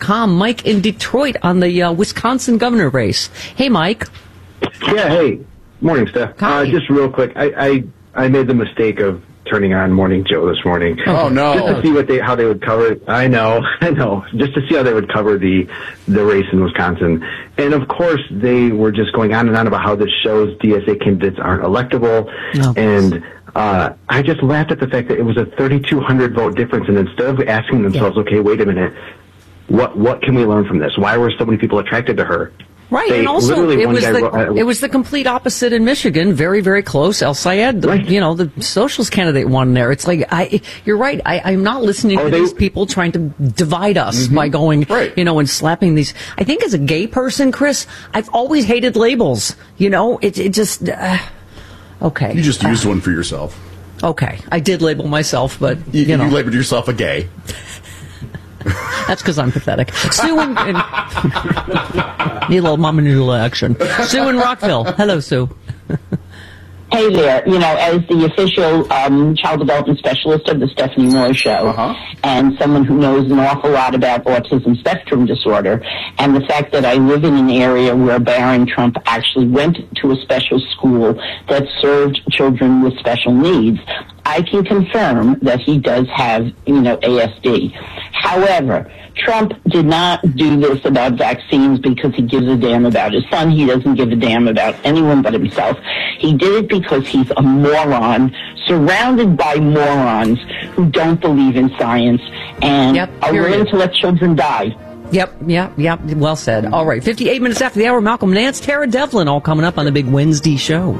WISCom. Mike in Detroit on the Wisconsin governor race. Hey, Mike. Yeah, hey. Morning, Steph. Just real quick, I made the mistake of turning on Morning Joe this morning. Oh, no. Just to see how they would cover it. I know. Just to see how they would cover the race in Wisconsin. And, of course, they were just going on and on about how this shows DSA candidates aren't electable. No. And I just laughed at the fact that it was a 3,200 vote difference. And instead of asking themselves, okay, wait a minute, what can we learn from this? Why were so many people attracted to her? Right, and also it was the complete opposite in Michigan. Very, very close. El Sayed, the socialist candidate won there. It's like you're right. I'm not listening to these people trying to divide us by going, and slapping these. I think as a gay person, Chris, I've always hated labels. It just okay. You just used one for yourself. Okay, I did label myself, but you labeled yourself a gay. That's because I'm pathetic. Sue and need a little Mama Noodle action. Sue in Rockville. Hello, Sue. Hey there. As the official child development specialist of the Stephanie Moore Show, and someone who knows an awful lot about autism spectrum disorder, and the fact that I live in an area where Barron Trump actually went to a special school that served children with special needs, I can confirm that he does have, ASD. However, Trump did not do this about vaccines because he gives a damn about his son. He doesn't give a damn about anyone but himself. He did it because he's a moron, surrounded by morons who don't believe in science and are willing to let children die. Yep. Well said. All right, 58 minutes after the hour, Malcolm Nance, Tara Devlin, all coming up on the big Wednesday show.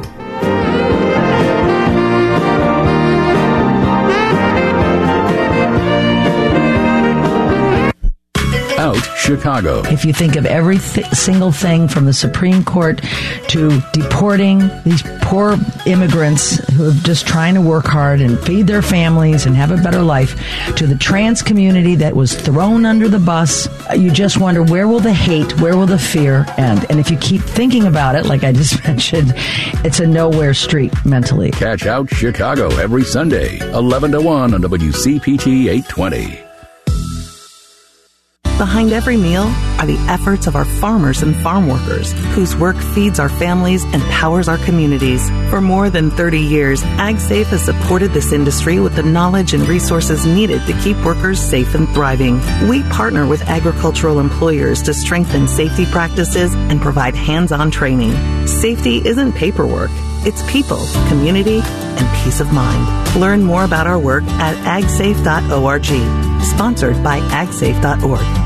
Out Chicago. If you think of every single thing from the Supreme Court to deporting these poor immigrants who are just trying to work hard and feed their families and have a better life, to the trans community that was thrown under the bus, you just wonder, where will the hate, where will the fear end? And if you keep thinking about it, like I just mentioned, it's a nowhere street mentally. Catch Out Chicago every Sunday, 11 to 1 on WCPT 820. Behind every meal are the efforts of our farmers and farm workers, whose work feeds our families and powers our communities. For more than 30 years, AgSafe has supported this industry with the knowledge and resources needed to keep workers safe and thriving. We partner with agricultural employers to strengthen safety practices and provide hands-on training. Safety isn't paperwork. It's people, community, and peace of mind. Learn more about our work at agsafe.org. Sponsored by agsafe.org.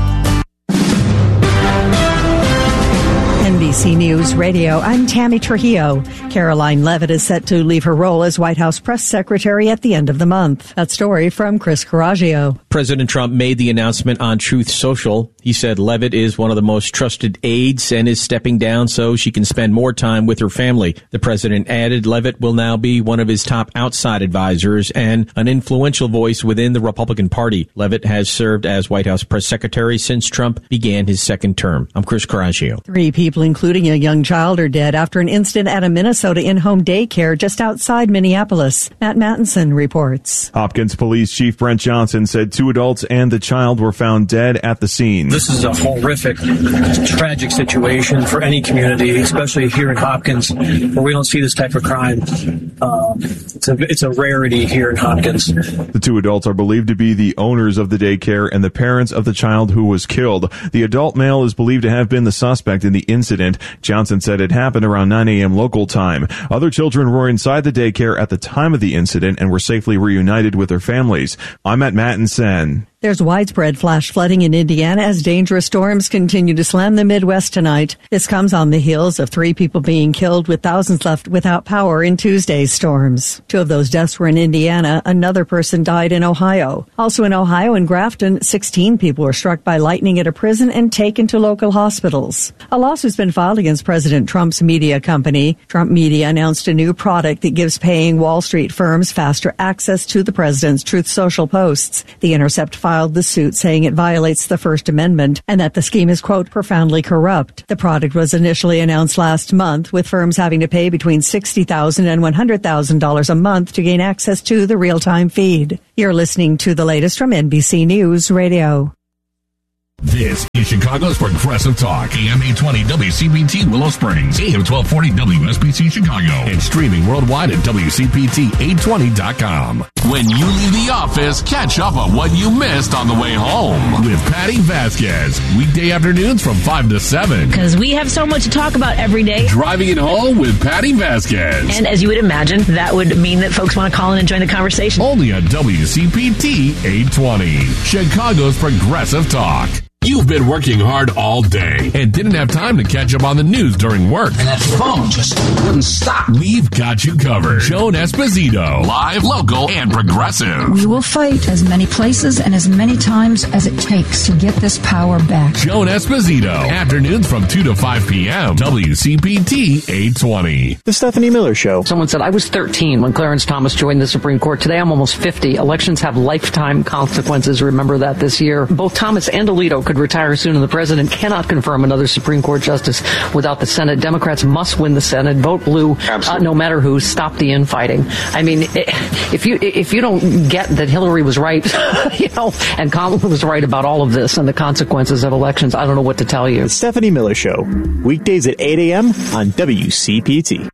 NBC News Radio, I'm Tammy Trujillo. Caroline Leavitt is set to leave her role as White House press secretary at the end of the month. That story from Chris Coraggio. President Trump made the announcement on Truth Social. He said Leavitt is one of the most trusted aides and is stepping down so she can spend more time with her family. The president added Leavitt will now be one of his top outside advisors and an influential voice within the Republican Party. Leavitt has served as White House press secretary since Trump began his second term. I'm Chris Coraggio. 3 people, including a young child, are dead after an incident at a Minnesota in-home daycare just outside Minneapolis. Matt Mattinson reports. Hopkins Police Chief Brent Johnson said 2 adults and the child were found dead at the scene. This is a horrific, tragic situation for any community, especially here in Hopkins, where we don't see this type of crime. It's a rarity here in Hopkins. The 2 adults are believed to be the owners of the daycare and the parents of the child who was killed. The adult male is believed to have been the suspect in the incident. Johnson said it happened around 9 a.m. local time. Other children were inside the daycare at the time of the incident and were safely reunited with their families. I'm at Mattinson. There's widespread flash flooding in Indiana as dangerous storms continue to slam the Midwest tonight. This comes on the heels of 3 people being killed with thousands left without power in Tuesday's storms. 2 of those deaths were in Indiana. Another person died in Ohio. Also in Ohio and Grafton, 16 people were struck by lightning at a prison and taken to local hospitals. A lawsuit's been filed against President Trump's media company. Trump Media announced a new product that gives paying Wall Street firms faster access to the president's Truth Social posts. The Intercept filed the suit saying it violates the First Amendment and that the scheme is, quote, profoundly corrupt. The product was initially announced last month, with firms having to pay between $60,000 and $100,000 a month to gain access to the real-time feed. You're listening to the latest from NBC News Radio. This is Chicago's Progressive Talk, AM 820 WCPT Willow Springs, AM 1240 WSBC Chicago, and streaming worldwide at WCPT820.com. When you leave the office, catch up on what you missed on the way home with Patty Vasquez. Weekday afternoons from 5 to 7. Because we have so much to talk about every day. Driving it home with Patty Vasquez. And as you would imagine, that would mean that folks want to call in and join the conversation. Only on WCPT 820, Chicago's Progressive Talk. You've been working hard all day and didn't have time to catch up on the news during work. And that phone just wouldn't stop. We've got you covered. Joan Esposito, live, local, and progressive. We will fight as many places and as many times as it takes to get this power back. Joan Esposito, afternoons from 2 to 5 p.m. WCPT 820. The Stephanie Miller Show. Someone said, I was 13 when Clarence Thomas joined the Supreme Court. Today I'm almost 50. Elections have lifetime consequences. Remember that this year. Both Thomas and Alito could retire soon, and the president cannot confirm another Supreme Court justice without the Senate. Democrats must win the Senate. Vote blue, no matter who. Stop the infighting. I mean, if you don't get that Hillary was right, and Kamala was right about all of this and the consequences of elections, I don't know what to tell you. The Stephanie Miller Show, weekdays at 8 a.m. on WCPT.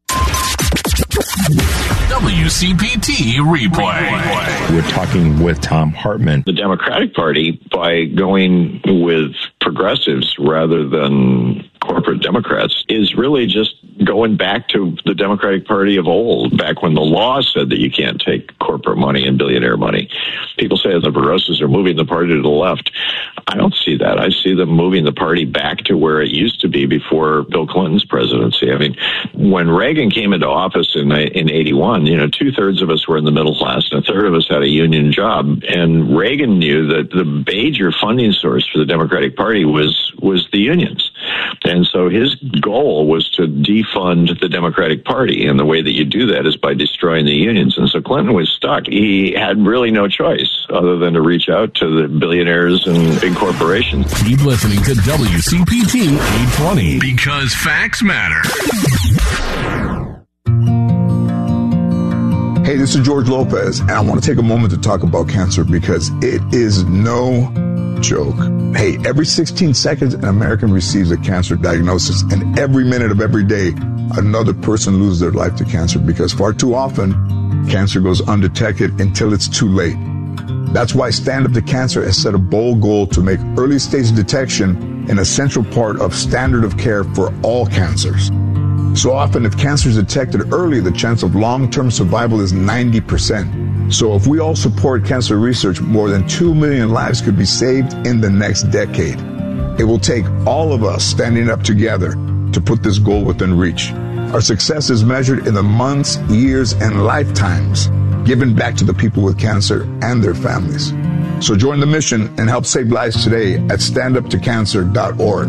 WCPT replay. We're talking with Thom Hartmann. The Democratic Party, by going with progressives rather than corporate Democrats, is really just going back to the Democratic Party of old, back when the law said that you can't take corporate money and billionaire money. People say the progressives are moving the party to the left. I don't see that. I see them moving the party back to where it used to be before Bill Clinton's presidency. I mean, when Reagan came into office in 81, 2/3 of us were in the middle class and 1/3 of us had a union job. And Reagan knew that the major funding source for the Democratic Party was the unions. And so his goal was to defund the Democratic Party. And the way that you do that is by destroying the unions. And so Clinton was stuck. He had really no choice other than to reach out to the billionaires and big corporations. Keep listening to WCPT 820 because facts matter. Hey, this is George Lopez, and I want to take a moment to talk about cancer because it is no joke. Hey, every 16 seconds, an American receives a cancer diagnosis, and every minute of every day, another person loses their life to cancer because far too often, cancer goes undetected until it's too late. That's why Stand Up to Cancer has set a bold goal to make early stage detection an essential part of standard of care for all cancers. So often, if cancer is detected early, the chance of long-term survival is 90%. So if we all support cancer research, more than 2 million lives could be saved in the next decade. It will take all of us standing up together to put this goal within reach. Our success is measured in the months, years, and lifetimes given back to the people with cancer and their families. So join the mission and help save lives today at standuptocancer.org.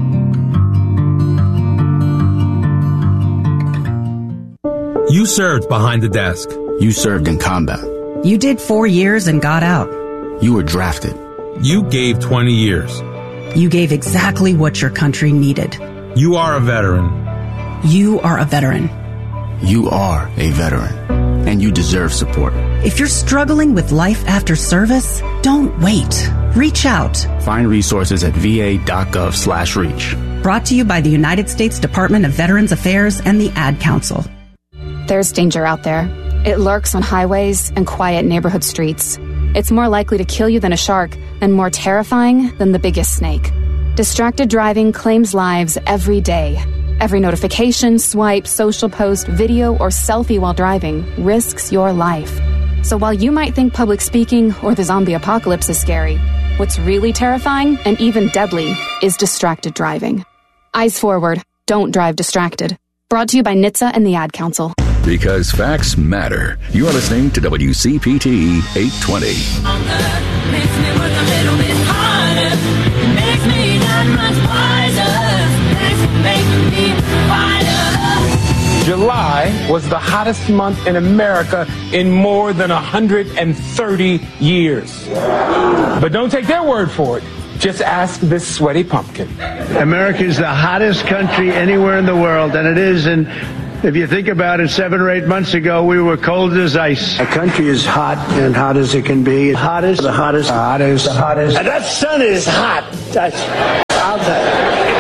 You served behind the desk. You served in combat. You did 4 years and got out. You were drafted. You gave 20 years. You gave exactly what your country needed. You are a veteran. You are a veteran. You are a veteran. And you deserve support. If you're struggling with life after service, don't wait. Reach out. Find resources at va.gov/reach. Brought to you by the United States Department of Veterans Affairs and the Ad Council. There's danger out there. It lurks on highways and quiet neighborhood streets. It's more likely to kill you than a shark and more terrifying than the biggest snake. Distracted driving claims lives every day. Every notification, swipe, social post, video, or selfie while driving risks your life. So while you might think public speaking or the zombie apocalypse is scary, what's really terrifying and even deadly is distracted driving. Eyes forward. Don't drive distracted. Brought to you by NHTSA and the Ad Council. Because facts matter. You are listening to WCPT 820. Makes me work a little bit harder. Makes me that much wiser. Makes me wider. July was the hottest month in America in more than 130 years. But don't take their word for it. Just ask this sweaty pumpkin. America is the hottest country anywhere in the world, and it is in If you think about it, 7 or 8 months ago, we were cold as ice. Our country is hot and hot as it can be. Hottest, the hottest, the hottest, the hottest. And that sun is hot. I'll tell you.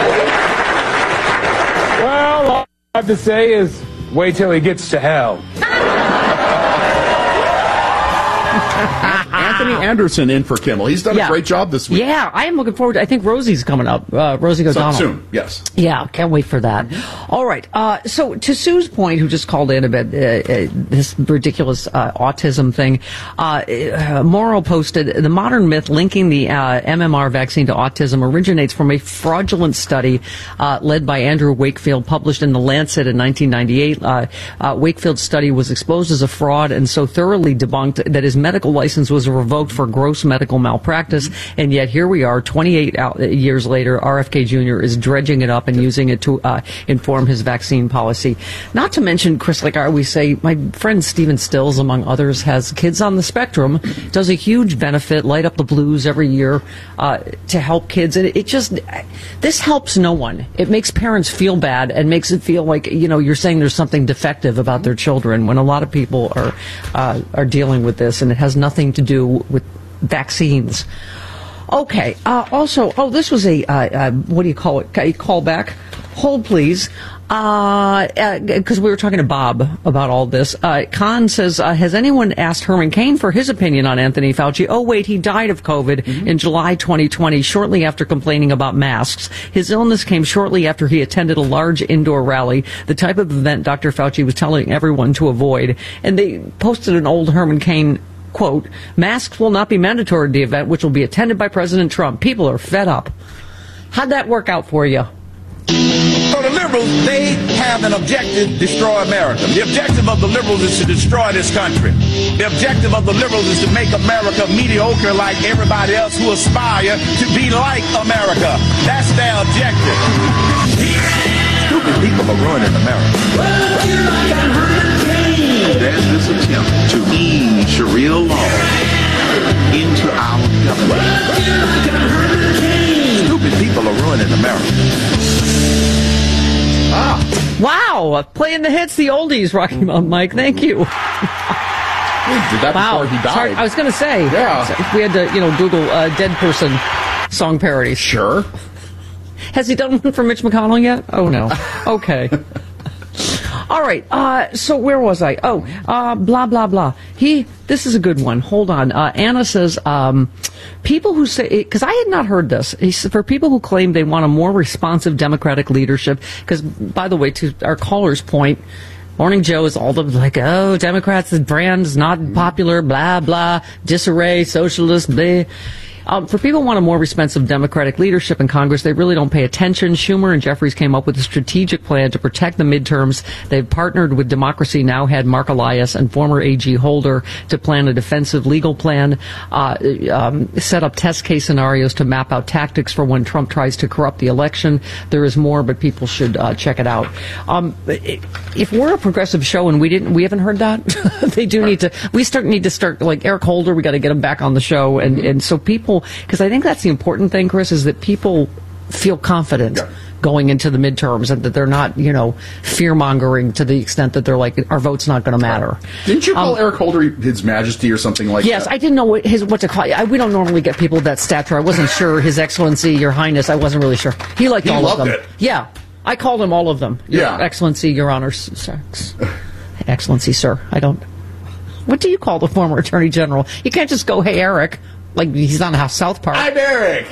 Well, all I have to say is wait till he gets to hell. Anthony Anderson in for Kimmel. He's done a great job this week. Yeah, I am looking forward to, I think Rosie's coming up. Rosie O'Donnell. Soon, yes. Yeah, can't wait for that. All right. So to Sue's point, who just called in about this ridiculous autism thing, Morrow posted, the modern myth linking the MMR vaccine to autism originates from a fraudulent study led by Andrew Wakefield, published in The Lancet in 1998. Wakefield's study was exposed as a fraud and so thoroughly debunked that his medical license was revoked for gross medical malpractice, and yet here we are 28 years later. RFK Jr. is dredging it up and using it to inform his vaccine policy. Not to mention, Chris, like I always say, my friend Stephen Stills, among others, has kids on the spectrum, does a huge benefit, Light Up the Blues every year to help kids, and it just, this helps no one. It makes parents feel bad and makes it feel like, you know, you're saying there's something defective about their children when a lot of people are dealing with this, and it has nothing to do with vaccines. Okay. Also, this was a what do you call it? A callback. Hold, please. Because we were talking to Bob about all this. Khan says, has anyone asked Herman Cain for his opinion on Anthony Fauci? Oh, wait, he died of COVID in July 2020, shortly after complaining about masks. His illness came shortly after he attended a large indoor rally, the type of event Dr. Fauci was telling everyone to avoid. And they posted an old Herman Cain quote, masks will not be mandatory at the event, which will be attended by President Trump. People are fed up. How'd that work out for you? So the liberals, they have an objective, destroy America. The objective of the liberals is to destroy this country. The objective of the liberals is to make America mediocre like everybody else who aspire to be like America. That's their objective. Stupid people are ruining America. There's this attempt to ease Sharia law into our government. Stupid people are ruining America. Wow, playing the hits, the oldies, Rocky Mountain Mike. Thank you. Did that before he died. Sorry, I was going to say. Yeah. We had to, Google dead person song parodies. Sure. Has he done one for Mitch McConnell yet? Oh, no. Okay. All right. So where was I? Blah, blah, blah. This is a good one. Hold on. Anna says, people who say, because I had not heard this, for people who claim they want a more responsive Democratic leadership, because, by the way, to our caller's point, Morning Joe is all the, Democrats, the brand is not popular, blah, blah, disarray, socialist, blah. For people who want a more responsive Democratic leadership in Congress, they really don't pay attention. Schumer and Jeffries came up with a strategic plan to protect the midterms. They've partnered with Democracy Now! Head Mark Elias and former AG Holder to plan a defensive legal plan, set up test case scenarios to map out tactics for when Trump tries to corrupt the election. There is more, but people should check it out. If we're a progressive show and we haven't heard that, they do need to. We need to start like Eric Holder. We got to get him back on the show, and so people. Because I think that's the important thing, Chris, is that people feel confident going into the midterms and that they're not, fear-mongering to the extent that they're like, our vote's not going to matter. Didn't you call Eric Holder His Majesty or something like that? Yes, I didn't know what to call it. We don't normally get people of that stature. I wasn't sure. His Excellency, Your Highness, I wasn't really sure. He liked all of them. It. Yeah, I called him all of them. Your Excellency, Your Honor, sir. Excellency, sir. What do you call the former Attorney General? You can't just go, hey, Eric. Like he's on South Park. I'm Eric.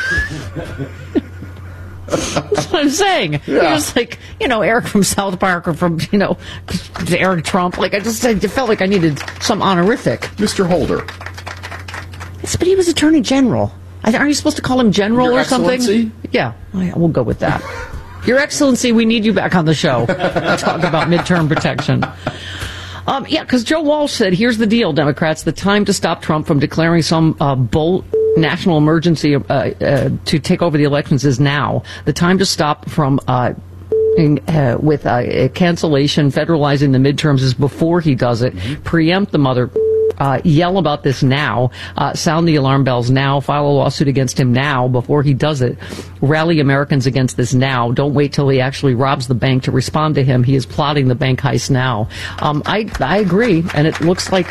That's what I'm saying. Yeah. You're just like, Eric from South Park or from, Eric Trump. Like I felt like I needed some honorific. Mr. Holder. Yes, but he was Attorney General. Aren't you supposed to call him General Your or something? Excellency? Yeah, we'll go with that. Your Excellency, we need you back on the show to talk about midterm protection. Because Joe Walsh said, here's the deal, Democrats. The time to stop Trump from declaring some national emergency to take over the elections is now. The time to stop from with cancellation, federalizing the midterms is before he does it. Preempt the yell about this now, sound the alarm bells now, file a lawsuit against him now before he does it, rally Americans against this now. Don't wait till he actually robs the bank to respond to him. He is plotting the bank heist now. I agree, and it looks like,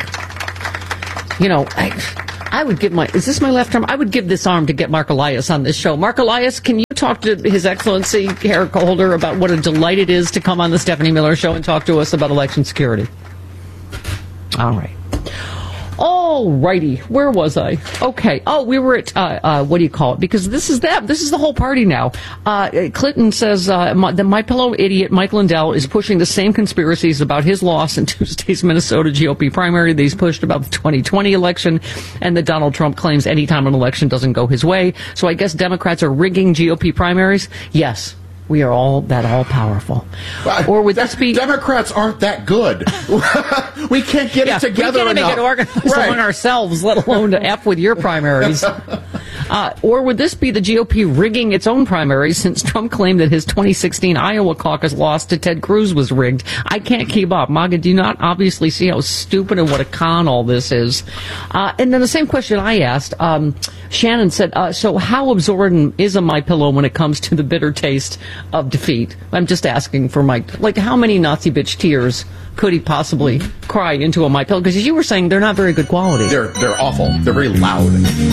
I would give is this my left arm? I would give this arm to get Mark Elias on this show. Mark Elias, can you talk to His Excellency Eric Holder about what a delight it is to come on the Stephanie Miller Show and talk to us about election security? All right. All righty. Where was I? Okay. Oh, we were at, what do you call it? Because this is them. This is the whole party now. Clinton says the MyPillow idiot Mike Lindell is pushing the same conspiracies about his loss in Tuesday's Minnesota GOP primary that he's pushed about the 2020 election, and that Donald Trump claims anytime an election doesn't go his way. So I guess Democrats are rigging GOP primaries? Yes. We are all powerful. Or would this be... Democrats aren't that good. We can't get it together enough. We can't make it organized among ourselves, let alone to F with your primaries. Or would this be the GOP rigging its own primaries, since Trump claimed that his 2016 Iowa caucus loss to Ted Cruz was rigged? I can't keep up. Maga, do you not obviously see how stupid and what a con all this is? And then the same question I asked, Shannon said, so how absorbent is a MyPillow when it comes to the bitter taste of defeat? I'm just asking for Mike. Like, how many Nazi bitch tears could he possibly cry into a MyPillow? Because as you were saying, they're not very good quality. They're awful. They're very loud.